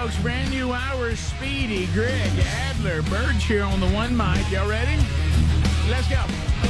folks. Brand new hour. Speedy, Greg, Adler, Birch here on the one mic. Y'all ready? Let's go.